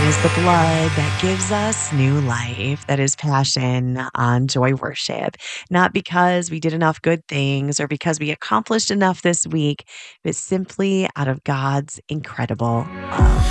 is the blood that gives us new life. That is passion on Joy Worship. Not because we did enough good things or because we accomplished enough this week, but simply out of God's incredible love.